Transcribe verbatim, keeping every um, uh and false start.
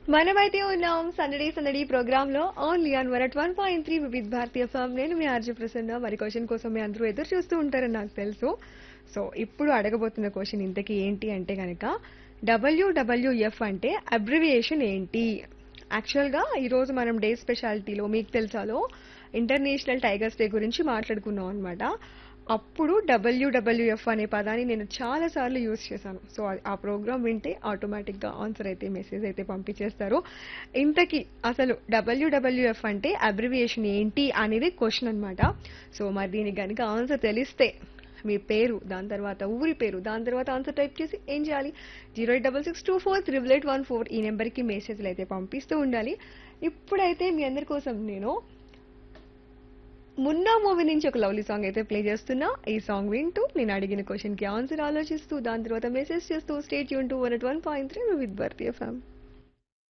మనమైతే ఉన్నాం సందడి సందడి ప్రోగ్రామ్ లో only on one at one point three వివిధ భారతీయ ఫామ్. నేను మీ ఆర్జే ప్రసన్న. మరి క్వశ్చన్ కోసం మీ అందరూ ఎదురు చూస్తూ ఉంటారని నాకు తెలుసు. సో ఇప్పుడు అడగబోతున్న క్వశ్చన్ ఇంతకీ ఏంటి అంటే గనక డబ్ల్యూడబ్ల్యూఎఫ్ అంటే అబ్రివియేషన్ ఏంటి? యాక్చువల్గా ఈరోజు మనం డే స్పెషాలిటీలో మీకు తెలుసాలో ఇంటర్నేషనల్ టైగర్స్ డే గురించి మాట్లాడుకున్నాం అనమాట. అప్పుడు డబ్ల్యూడబ్ల్యూఎఫ్ అనే పదాన్ని నేను చాలా సార్లు యూజ్ చేశాను. సో ఆ- ఆ ప్రోగ్రామ్ వింటే ఆటోమేటిక్గా ఆన్సర్ అయితే మెసేజ్ అయితే పంపించేస్తారు. ఇంతకీ అసలు డబ్ల్యూడబ్ల్యూఎఫ్ అంటే అబ్రివియేషన్ ఏంటి అనేది క్వశ్చన్ అన్నమాట. సో మరి దీనికి కనుక ఆన్సర్ తెలిస్తే మీ పేరు, దాని తర్వాత ఊరి పేరు, దాని తర్వాత ఆన్సర్ టైప్ చేసి ఏం చేయాలి? Zero eight double six two four triple eight one four ఈ నెంబర్కి మెసేజ్లు అయితే పంపిస్తూ ఉండాలి. ఇప్పుడైతే మీ అందరి కోసం నేను మున్నా మూవీ నుంచి ఒక లవ్లీ సాంగ్ అయితే ప్లే చేస్తున్నా. ఈ సాంగ్ వింటూ నేను అడిగిన క్వశ్చన్ కి ఆన్సర్ ఆలోచిస్తూ దాని తర్వాత మెసేజ్ చేస్తూ state Yoon two one at one point three with భారతీయ ఫ్యామ్.